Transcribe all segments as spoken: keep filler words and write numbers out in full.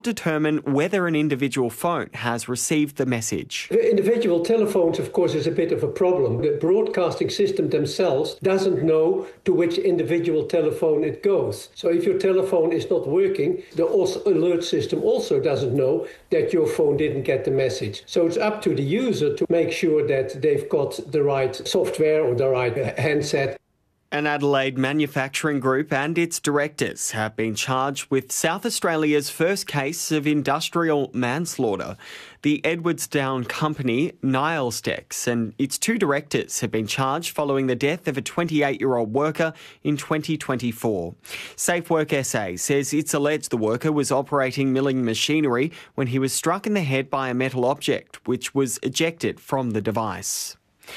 determine whether an individual phone has received the message. Individual telephones, of course, is a bit of a problem. The broadcasting system themselves doesn't know to which individual telephone it goes. So if your telephone is not working, the alert system also doesn't know that your phone didn't get the message. So it's up to the user to make sure that they've got the right software or the right handset. An Adelaide manufacturing group and its directors have been charged with South Australia's first case of industrial manslaughter. The Edwardsdown company, Nilestex, and its two directors have been charged following the death of a twenty-eight-year-old worker in twenty twenty-four. SafeWork S A says it's alleged the worker was operating milling machinery when he was struck in the head by a metal object, which was ejected from the device.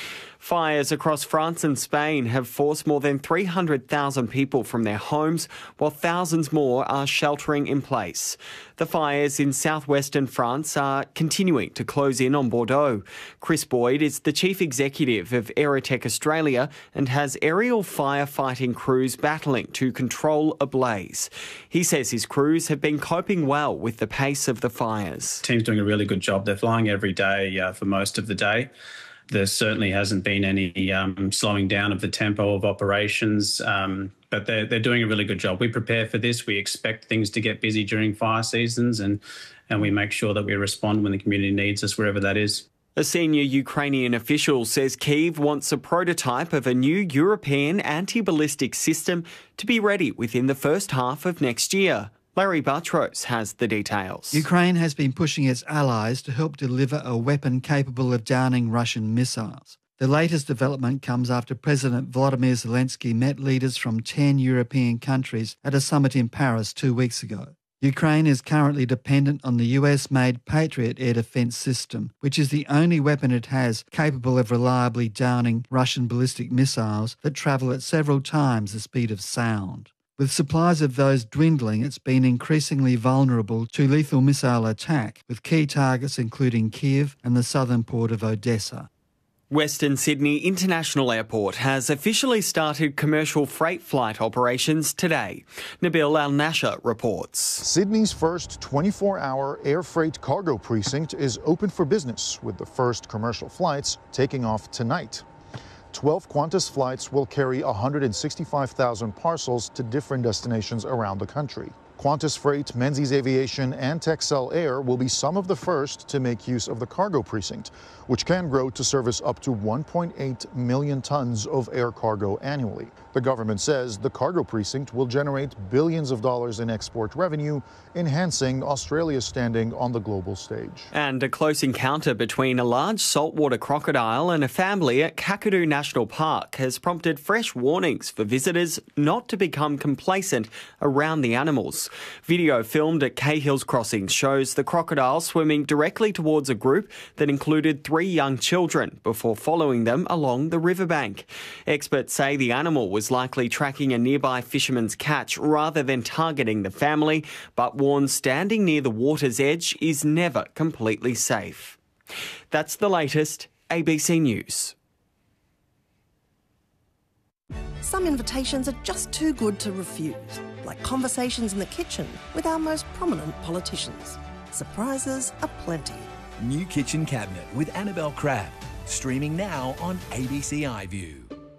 Fires across France and Spain have forced more than three hundred thousand people from their homes, while thousands more are sheltering in place. The fires in southwestern France are continuing to close in on Bordeaux. Chris Boyd is the chief executive of Aerotech Australia and has aerial firefighting crews battling to control a blaze. He says his crews have been coping well with the pace of the fires. The team's doing a really good job. They're flying every day uh, for most of the day. There certainly hasn't been any um, slowing down of the tempo of operations, um, but they're, they're doing a really good job. We prepare for this. We expect things to get busy during fire seasons, and, and we make sure that we respond when the community needs us, wherever that is. A senior Ukrainian official says Kyiv wants a prototype of a new European anti-ballistic system to be ready within the first half of next year. Larry Buttrose has the details. Ukraine has been pushing its allies to help deliver a weapon capable of downing Russian missiles. The latest development comes after President Volodymyr Zelensky met leaders from ten European countries at a summit in Paris two weeks ago. Ukraine is currently dependent on the U S-made Patriot air defence system, which is the only weapon it has capable of reliably downing Russian ballistic missiles that travel at several times the speed of sound. With supplies of those dwindling, it's been increasingly vulnerable to lethal missile attack, with key targets including Kyiv and the southern port of Odessa. Western Sydney International Airport has officially started commercial freight flight operations today. Nabil Al-Nasher reports. Sydney's first twenty-four hour air freight cargo precinct is open for business, with the first commercial flights taking off tonight. twelve Qantas flights will carry one hundred sixty-five thousand parcels to different destinations around the country. Qantas Freight, Menzies Aviation and Texel Air will be some of the first to make use of the cargo precinct, which can grow to service up to one point eight million tons of air cargo annually. The government says the cargo precinct will generate billions of dollars in export revenue, enhancing Australia's standing on the global stage. And a close encounter between a large saltwater crocodile and a family at Kakadu National Park has prompted fresh warnings for visitors not to become complacent around the animals. Video filmed at Cahill's Crossing shows the crocodile swimming directly towards a group that included three young children before following them along the riverbank. Experts say the animal was likely tracking a nearby fisherman's catch rather than targeting the family, but warns standing near the water's edge is never completely safe. That's the latest. A B C News. Some invitations are just too good to refuse, like conversations in the kitchen with our most prominent politicians. Surprises aplenty. New Kitchen Cabinet with Annabelle Crabb, streaming now on A B C iView.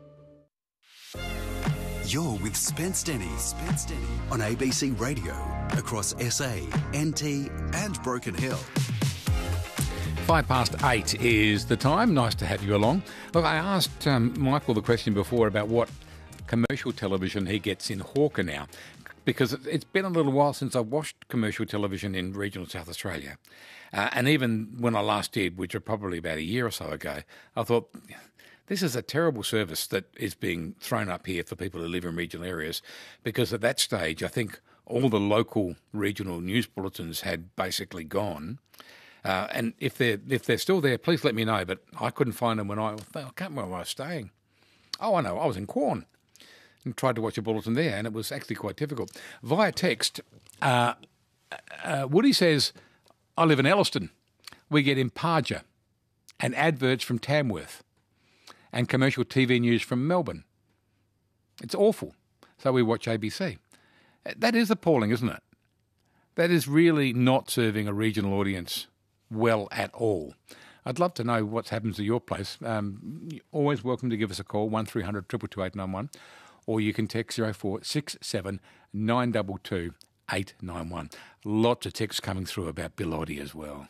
You're with Spence Denny, Spence Denny on A B C Radio across S A, N T and Broken Hill. Five past eight is the time. Nice to have you along. Look, I asked um, Michael the question before about what commercial television he gets in Hawker now, because it's been a little while since I watched commercial television in regional South Australia. Uh, and even when I last did, which was probably about a year or so ago, I thought, this is a terrible service that is being thrown up here for people who live in regional areas, because at that stage, I think all the local regional news bulletins had basically gone. Uh, and if they're, if they're still there, please let me know. But I couldn't find them when I, I can't remember where I was staying. Oh, I know, I was in Quorn and tried to watch a bulletin there, and it was actually quite difficult. Via text, uh, uh, Woody says, I live in Elliston. We get Imparja and adverts from Tamworth and commercial T V news from Melbourne. It's awful. So we watch A B C. That is appalling, isn't it? That is really not serving a regional audience well at all. I'd love to know what's happened to your place. Um, you're always welcome to give us a call, one three hundred two two two eight nine one, or you can text zero four six seven nine two two eight nine one. Lots of texts coming through about Bill Oddie as well.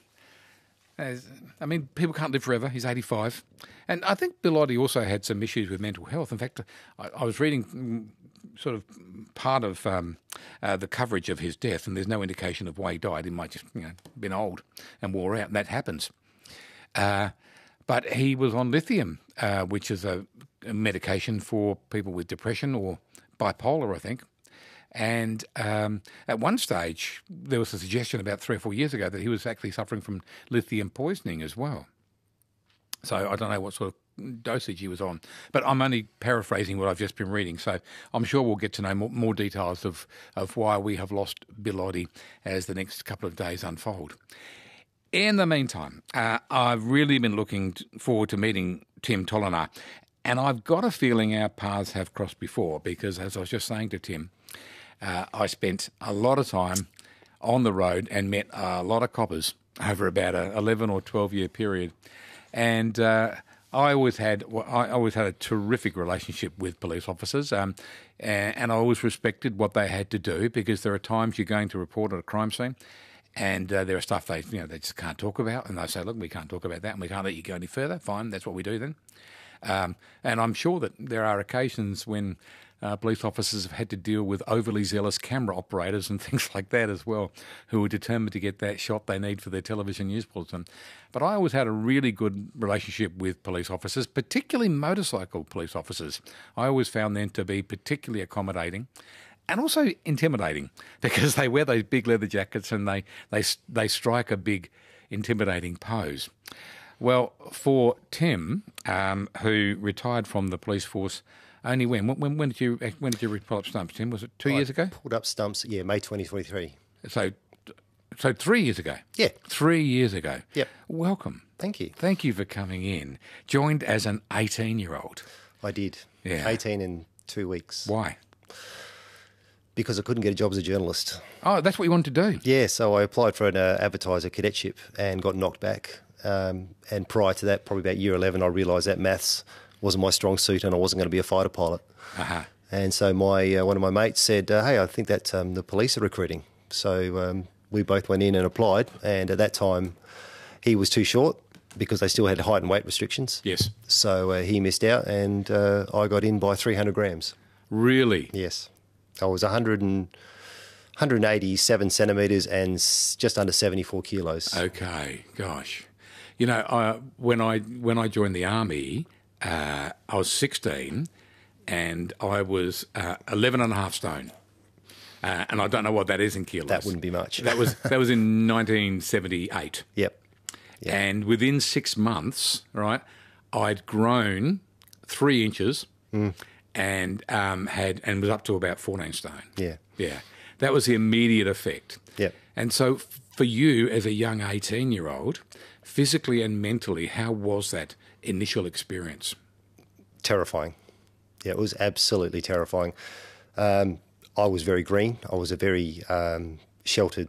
As, I mean, people can't live forever. He's eighty-five. And I think Bill Oddie also had some issues with mental health. In fact, I, I was reading sort of part of um, uh, the coverage of his death, and there's no indication of why he died. He might just, you know, been old and wore out, and that happens. Uh, but he was on lithium, uh, which is a, a medication for people with depression or bipolar, I think. And um, at one stage, there was a suggestion about three or four years ago that he was actually suffering from lithium poisoning as well. So I don't know what sort of dosage he was on, but I'm only paraphrasing what I've just been reading. So I'm sure we'll get to know more, more details of, of why we have lost Bill Oddie as the next couple of days unfold. In the meantime, uh, I've really been looking forward to meeting Tim Tolinar, and I've got a feeling our paths have crossed before because, as I was just saying to Tim, uh, I spent a lot of time on the road and met a lot of coppers over about a eleven or twelve year period, and uh, I always had I always had a terrific relationship with police officers, um, and, and I always respected what they had to do because there are times you're going to report at a crime scene. And uh, there are stuff they, you know, they just can't talk about, and they say, "Look, we can't talk about that, and we can't let you go any further." Fine, that's what we do then. Um, and I'm sure that there are occasions when uh, police officers have had to deal with overly zealous camera operators and things like that as well, who are determined to get that shot they need for their television news bulletin. But I always had a really good relationship with police officers, particularly motorcycle police officers. I always found them to be particularly accommodating. And also intimidating because they wear those big leather jackets and they, they they strike a big, intimidating pose. Well, for Tim, um, who retired from the police force only when? when? When did you when did you pull up stumps, Tim? Was it two I years ago? Pulled up stumps, yeah, May twenty twenty-three. So, so three years ago? Yeah. Three years ago. Yep. Welcome. Thank you. Thank you for coming in. Joined as an eighteen-year-old. I did. Yeah. eighteen in two weeks. Why? Because I couldn't get a job as a journalist. Oh, that's what you wanted to do? Yeah, so I applied for an uh, advertiser cadetship and got knocked back. Um, and prior to that, probably about year eleven, I realised that maths wasn't my strong suit and I wasn't going to be a fighter pilot. Uh-huh. And so my uh, one of my mates said, uh, hey, I think that um, the police are recruiting. So um, we both went in and applied. And at that time, he was too short because they still had height and weight restrictions. Yes. So uh, he missed out and uh, I got in by three hundred grams. Really? Yes. I was one hundred and, one hundred eighty-seven centimetres and just under seventy-four kilos. Okay, gosh. You know, I, when I when I joined the army, uh, I was sixteen and I was uh, eleven and a half stone. Uh, and I don't know what that is in kilos. That wouldn't be much. That was that was in nineteen seventy-eight. Yep. yep. And within six months, right, I'd grown three inches. Mm. And um, had and was up to about fourteen stone. Yeah, yeah, that was the immediate effect. Yeah, and so f- for you as a young eighteen-year-old, physically and mentally, how was that initial experience? Terrifying. Yeah, it was absolutely terrifying. Um, I was very green. I was a very um, sheltered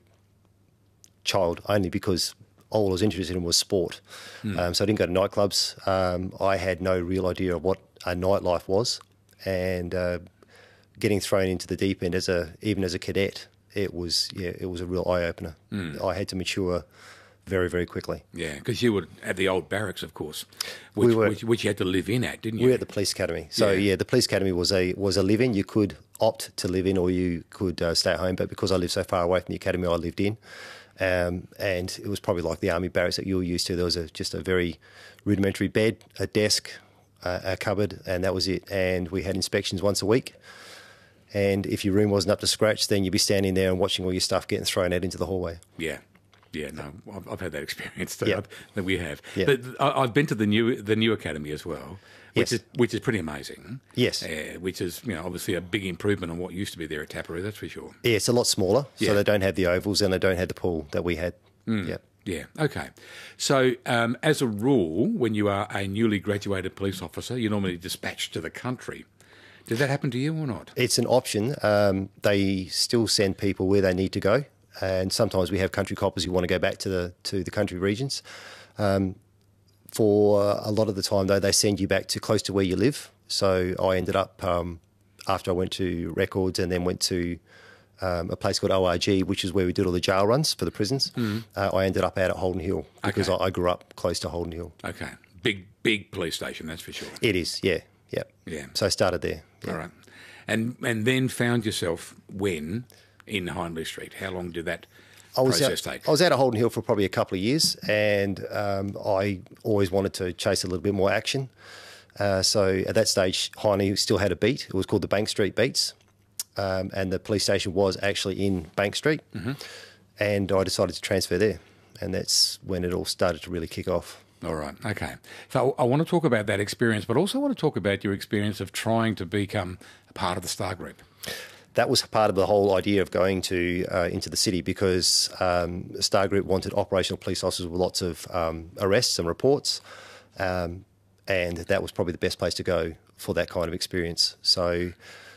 child, only because all I was interested in was sport. Mm. Um, so I didn't go to nightclubs. Um, I had no real idea of what a nightlife was. And uh, getting thrown into the deep end as a even as a cadet, it was yeah, it was a real eye opener. Mm. I had to mature very very quickly. Yeah, because you were at the old barracks, of course, which, we were, which, which you had to live in at, didn't you? We were at the police academy. So yeah, yeah the police academy was a was a live in. You could opt to live in, or you could uh, stay at home. But because I lived so far away from the academy, I lived in. Um, and it was probably like the army barracks that you were used to. There was a, just a very rudimentary bed, a desk, uh, a cupboard, and that was it. And we had inspections once a week. And if your room wasn't up to scratch, then you'd be standing there and watching all your stuff getting thrown out into the hallway. Yeah. Yeah, no, I've, I've had that experience too, yep. that we have. Yep. But I, I've been to the new the new academy as well, which yes. is which is pretty amazing. Yes, uh, which is you know obviously a big improvement on what used to be there at Taparoo. That's for sure. Yeah, it's a lot smaller, yeah. so they don't have the ovals and they don't have the pool that we had. Mm. Yeah. Yeah. Okay. So, um, as a rule, when you are a newly graduated police officer, you're normally dispatched to the country. Did that happen to you or not? It's an option. Um, they still send people where they need to go. and sometimes we have country coppers who want to go back to the to the country regions. Um, for a lot of the time, though, they send you back to close to where you live. So I ended up, um, after I went to Records and then went to um, a place called O R G, which is where we did all the jail runs for the prisons, mm. uh, I ended up out at Holden Hill because okay. I, I grew up close to Holden Hill. Okay. Big, big police station, that's for sure. It is, yeah. Yeah. Yeah. So I started there. Yeah. All right. And and then found yourself when in Hindley Street? How long did that I was process out, take? I was out at Holden Hill for probably a couple of years, and um, I always wanted to chase a little bit more action. Uh, so at that stage, Hindley still had a beat. It was called the Bank Street Beats, um, and the police station was actually in Bank Street. Mm-hmm. And I decided to transfer there, and that's when it all started to really kick off. All right, okay. So I want to talk about that experience, but also want to talk about your experience of trying to become a part of the Star Group. That was part of the whole idea of going to uh, into the city, because um, Star Group wanted operational police officers with lots of um, arrests and reports, um, and that was probably the best place to go for that kind of experience. So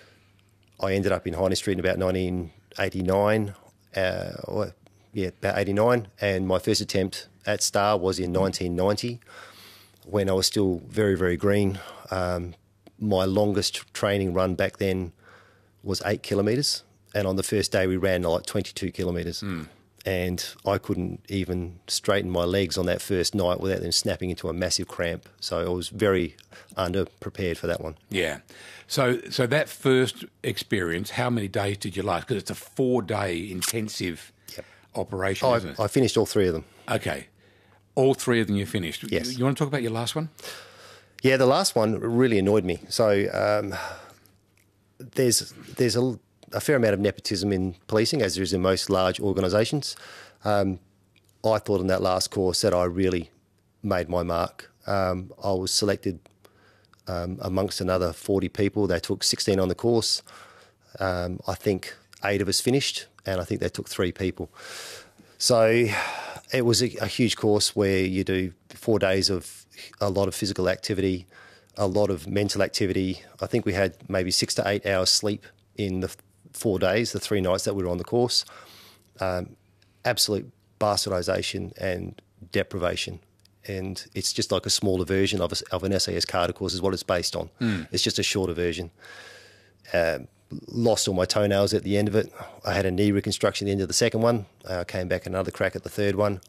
I ended up in Hindley Street in about nineteen eighty-nine, uh, or, yeah, about eighty-nine, and my first attempt at Star was in nineteen ninety, when I was still very, very green. Um, my longest training run back then was eight kilometres, and on the first day we ran like twenty-two kilometres. Mm. And I couldn't even straighten my legs on that first night without them snapping into a massive cramp. So I was very under-prepared for that one. Yeah. So so that first experience, how many days did you last? Because it's a four-day intensive yep. operation, I, isn't it? I finished all three of them. Okay. All three of them you finished. Yes. You, you want to talk about your last one? Yeah, the last one really annoyed me. So um, there's there's a, a fair amount of nepotism in policing, as there is in most large organisations. Um, I thought in that last course that I really made my mark. Um, I was selected um, amongst another forty people. They took sixteen on the course. Um, I think eight of us finished, and I think they took three people. So it was a, a huge course where you do four days of a lot of physical activity, a lot of mental activity. I think we had maybe six to eight hours sleep in the four days, the three nights that we were on the course. Um, absolute bastardisation and deprivation. And it's just like a smaller version of, a, of an S A S CARTA course is what it's based on. Mm. It's just a shorter version. Um, lost all my toenails at the end of it. I had a knee reconstruction at the end of the second one. I uh, came back another crack at the third one.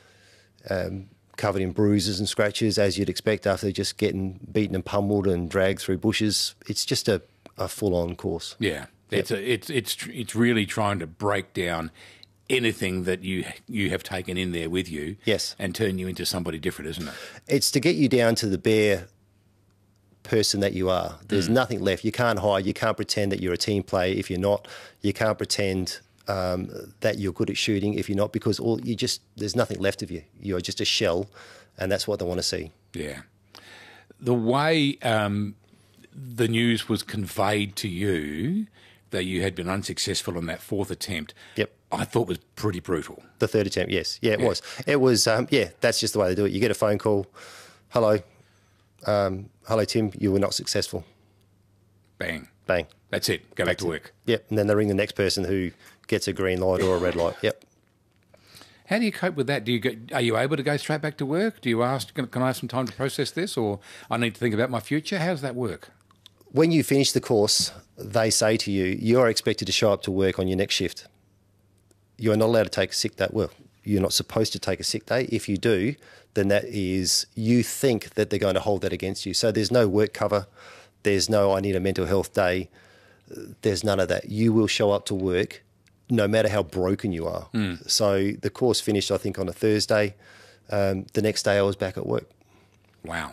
Um, covered in bruises and scratches, as you'd expect after just getting beaten and pummeled and dragged through bushes. It's just a, a full-on course. Yeah, it's yep. a, it's it's it's really trying to break down anything that you you have taken in there with you, yes, and turn you into somebody different, isn't it? It's to get you down to the bare person that you are. There's mm. nothing left. You can't hide. You can't pretend that you're a team player if you're not. You can't pretend um, that you're good at shooting if you're not, because all you just there's nothing left of you. You're just a shell, and that's what they want to see. Yeah. The way um, the news was conveyed to you that you had been unsuccessful on that fourth attempt, yep, I thought was pretty brutal. The third attempt, yes. Yeah, it yeah. was. It was, um, yeah, that's just the way they do it. You get a phone call, hello, um, hello, Tim, you were not successful. Bang. Bang. That's it. Go That's back to work. It. Yep, and then they ring the next person who gets a green light or a red light. Yep. How do you cope with that? Do you go, are you able to go straight back to work? Do you ask, can, can I have some time to process this, or I need to think about my future? How does that work? When you finish the course, they say to you, you are expected to show up to work on your next shift. You are not allowed to take a sick day. Well, you're not supposed to take a sick day. If you do, then that is, you think that they're going to hold that against you. So there's no work cover. There's no, I need a mental health day. There's none of that. You will show up to work no matter how broken you are. Mm. So the course finished, I think, on a Thursday. Um, the next day I was back at work. Wow.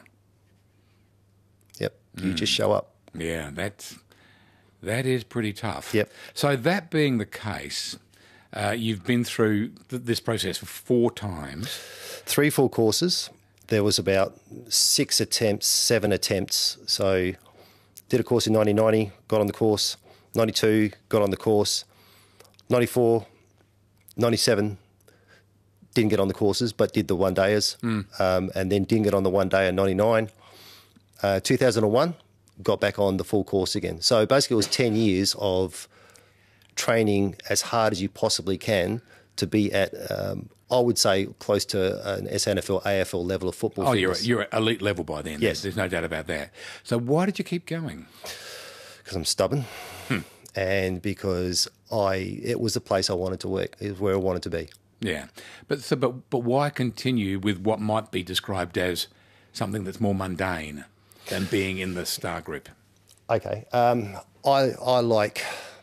Yep. You mm. just show up. Yeah, that's, that is pretty tough. Yep. So that being the case, uh, you've been through th- this process for four times. Three full courses. There was about six attempts, seven attempts. So did a course in nineteen ninety, got on the course. ninety-two, got on the course. ninety-four, ninety-seven, didn't get on the courses, but did the one-dayers. Mm. Um, and then didn't get on the one-day in ninety-nine. Uh, two thousand one, got back on the full course again. So basically it was ten years of training as hard as you possibly can to be at, um, I would say, close to an S N F L, A F L level of football. Oh, you're, fitness. you're at elite level by then. Yes. There's no doubt about that. So why did you keep going? Because I'm stubborn Hmm. and because I it was the place I wanted to work. It was where I wanted to be. Yeah. But so, but but why continue with what might be described as something that's more mundane than being in the star group? Okay. Um, I I like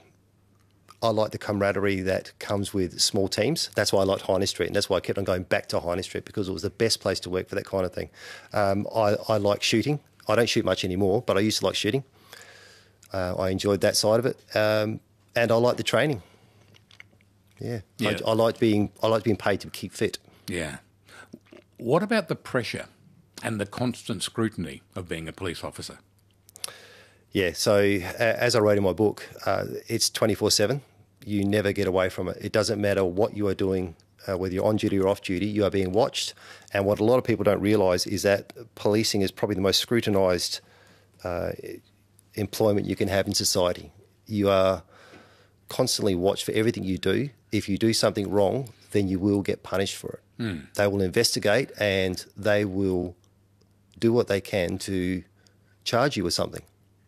I like the camaraderie that comes with small teams. That's why I liked Highness Street, and that's why I kept on going back to Highness Street, because it was the best place to work for that kind of thing. Um, I, I like shooting. I don't shoot much anymore, but I used to like shooting. Uh, I enjoyed that side of it, um, and I like the training. Yeah, Yeah. I, I like being I like being paid to keep fit. Yeah. What about the pressure and the constant scrutiny of being a police officer? Yeah, so uh, as I wrote in my book, uh, it's twenty-four seven. You never get away from it. It doesn't matter what you are doing, uh, whether you're on duty or off duty, you are being watched. And what a lot of people don't realise is that policing is probably the most scrutinised uh, employment you can have in society. You are constantly watched for everything you do. If you do something wrong, then you will get punished for it. Mm. They will investigate and they will do what they can to charge you with something.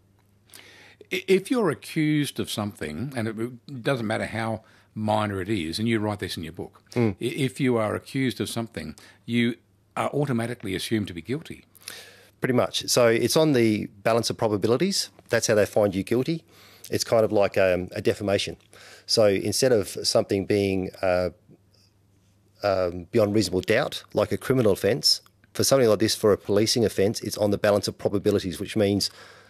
If you're accused of something, and it doesn't matter how minor it is, and you write this in your book, Mm. if you are accused of something, you are automatically assumed to be guilty. Pretty much. So it's on the balance of probabilities. That's how they find you guilty. It's kind of like um, a defamation. So instead of something being uh, um, beyond reasonable doubt, like a criminal offence, for something like this, for a policing offence, it's on the balance of probabilities, which means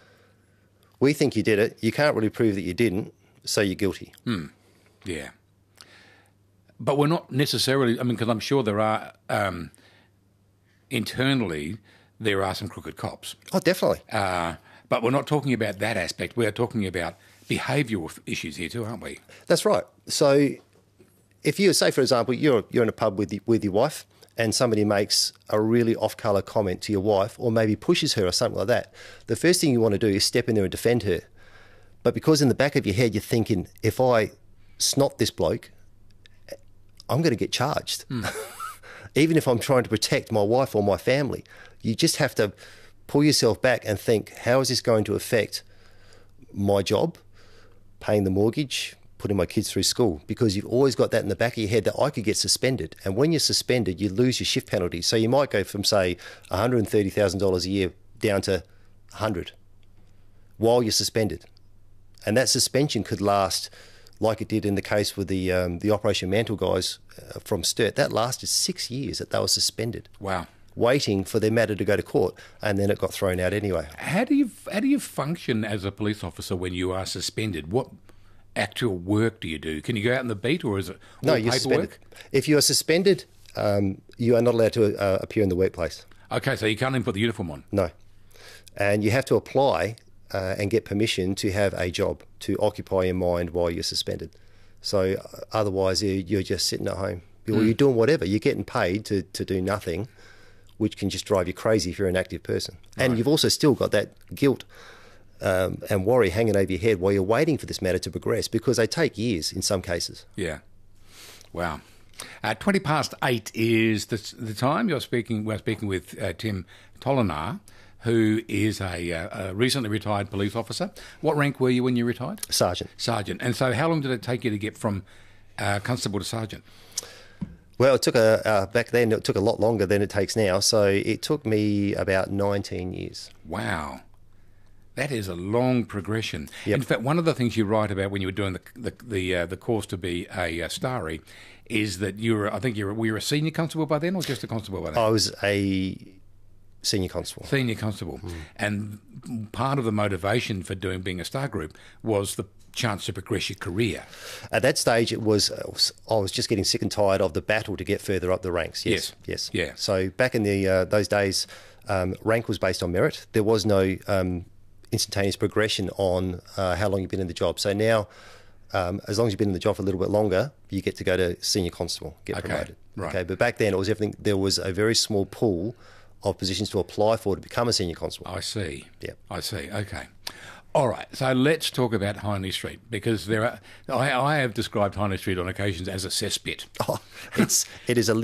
we think you did it, you can't really prove that you didn't, so you're guilty. Hmm. Yeah. But we're not necessarily, I mean, because I'm sure there are, um, internally, there are some crooked cops. Oh, definitely. Uh, but we're not talking about that aspect. We're talking about behavioural issues here too, aren't we? That's right. So if you say, for example, you're you're in a pub with the, with your wife, and somebody makes a really off-colour comment to your wife, or maybe pushes her or something like that, the first thing you want to do is step in there and defend her. But because in the back of your head you're thinking, if I snot this bloke, I'm going to get charged. Mm. Even if I'm trying to protect my wife or my family, you just have to pull yourself back and think, how is this going to affect my job, paying the mortgage, putting my kids through school? Because you've always got that in the back of your head that I could get suspended. And when you're suspended, you lose your shift penalty. So you might go from, say, one hundred thirty thousand dollars a year down to one hundred while you're suspended. And that suspension could last, like it did in the case with the um, the Operation Mantle guys uh, from Sturt. That lasted six years that they were suspended. Wow. Waiting for their matter to go to court, and then it got thrown out anyway. How do you how do you function as a police officer when you are suspended? What actual work do you do? Can you go out on the beat, or is it all No, you're paperwork? suspended. If you are suspended, um, you are not allowed to uh, appear in the workplace. Okay, so you can't even put the uniform on. No. And you have to apply uh, and get permission to have a job to occupy your mind while you're suspended. So uh, otherwise, you- you're just sitting at home. You're, Mm. you're doing whatever. You're getting paid to, to do nothing, which can just drive you crazy if you're an active person. And Right. you've also still got that guilt um, and worry hanging over your head while you're waiting for this matter to progress, because they take years in some cases. Yeah. Wow. Uh, twenty past eight is the, the time you're speaking. We're speaking with uh, Tim Tolinar, who is a, uh, a recently retired police officer. What rank were you when you retired? Sergeant. Sergeant. And so, how long did it take you to get from uh, constable to sergeant? Well, it took a uh, back then. It took a lot longer than it takes now. So it took me about nineteen years. Wow. That is a long progression. Yep. In fact, one of the things you write about when you were doing the the the, uh, the course to be a uh, starry is that you were, I think you were, were you a senior constable by then, or just a constable by then? I was a senior constable. Senior constable. Mm. And part of the motivation for doing being a star group was the chance to progress your career. At that stage, it was I was just getting sick and tired of the battle to get further up the ranks. Yes, yes. Yeah. So back in the uh, those days, um, rank was based on merit. There was no um, instantaneous progression on uh, how long you've been in the job. So now, um, as long as you've been in the job for a little bit longer, you get to go to senior constable, get Okay, promoted. right. Okay, but back then it was everything. There was a very small pool of positions to apply for to become a senior constable. I see. Yeah. I see. Okay. All right, so let's talk about Hindley Street, because there are. I, I have described Hindley Street on occasions as a cesspit. Oh, it's it is a